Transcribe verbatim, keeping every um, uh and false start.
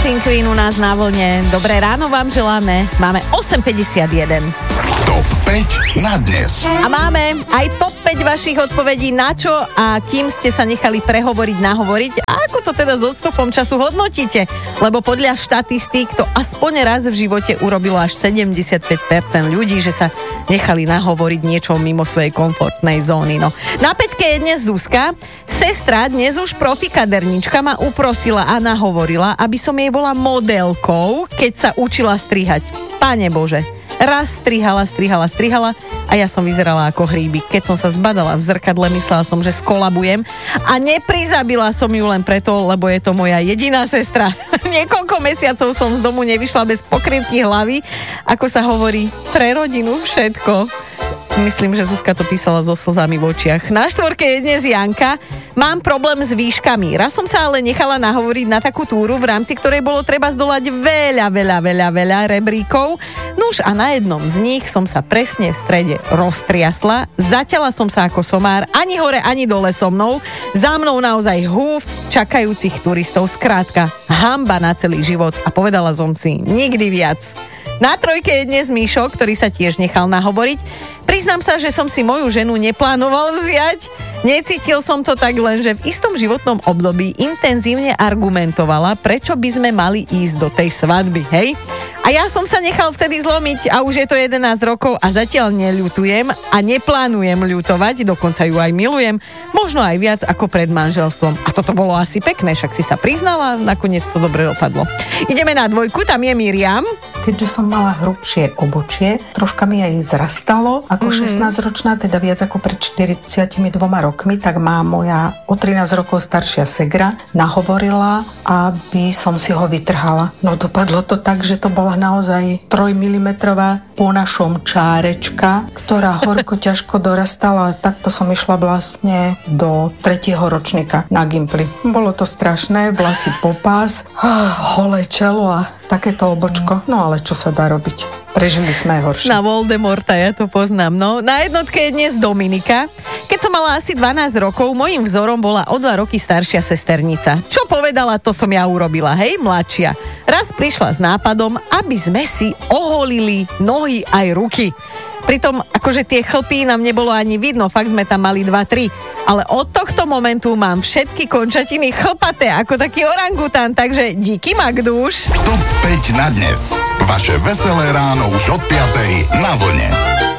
Dancing Queen u nás na vlne. Dobré ráno vám želáme. Máme osem päťdesiatjeden. Top päť na dnes. A máme aj top päť vašich odpovedí na čo a kým ste sa nechali prehovoriť, nahovoriť. A ako to teda s odstupom času hodnotíte? Lebo podľa štatistík to aspoň raz v živote urobilo až sedemdesiatpäť percent ľudí, že sa nechali nahovoriť niečo mimo svojej komfortnej zóny. No. Na päťke je dnes Zuzka. Sestra, dnes už profikadernička, ma uprosila a nahovorila, aby som jej bola modelkou, keď sa učila strihať. Pane Bože, raz strihala, strihala, strihala a ja som vyzerala ako hríbik. Keď som sa zbadala v zrkadle, myslela som, že skolabujem a neprizabila som ju len preto, lebo je to moja jediná sestra. Niekoľko mesiacov som z domu nevyšla bez pokrývky hlavy. Ako sa hovorí, pre rodinu všetko. Myslím, že Zuzka to písala so slzami v očiach. Na štvorke je dnes Janka. Mám problém s výškami. Raz som sa ale nechala nahovoriť na takú túru, v rámci ktorej bolo treba zdolať veľa, veľa, veľa, veľa rebríkov. Nuž a na jednom z nich som sa presne v strede roztriasla. Zaťala som sa ako somár, ani hore, ani dole so mnou. Za mnou naozaj húf čakajúcich turistov. Skrátka, hanba na celý život. A povedala som si, nikdy viac. Na trojke je dnes Míšo, ktorý sa tiež nechal nahovoriť. Priznám sa, že som si moju ženu neplánoval vziať. Necítil som to tak, len že v istom životnom období intenzívne argumentovala, prečo by sme mali ísť do tej svadby, hej? A ja som sa nechal vtedy zlomiť a už je to jedenásť rokov a zatiaľ neľutujem a neplánujem ľutovať, dokonca ju aj milujem, možno aj viac ako pred manželstvom. A toto bolo asi pekné, však si sa priznala, nakoniec to dobre dopadlo. Ideme na dvojku, tam je Miriam. Keďže som mala hrubšie obočie, troška mi aj zrastalo, ako mm-hmm. šestnásťročná, teda viac ako pred štyridsiatimi dvoma rokmi, tak má moja o trinásť rokov staršia segra nahovorila, aby som si ho vytrhala. No dopadlo to tak, že to bola naozaj trojmilimetrová po našom čárečka, ktorá horko ťažko dorastala. Takto som išla vlastne do tretieho ročníka na Gimply. Bolo to strašné, vlasy po pás, holé čelo a takéto obočko. No ale čo sa dá robiť? Prežili sme aj horšie. Na Voldemorta, ja to poznám. No, na jednotke je dnes Dominika. Keď som mala asi dvanásť rokov, môjim vzorom bola o dva roky staršia sesternica. Čo povedala, to som ja urobila, hej, mladšia. Raz prišla s nápadom, aby sme si oholili nohy aj ruky. Pritom, akože tie chlpy nám nebolo ani vidno, fakt sme tam mali dva tri. Ale od tohto momentu mám všetky končatiny chlpaté, ako taký orangután, takže díky Magduš. Top päť na dnes. Vaše veselé ráno už od piatej na vlne.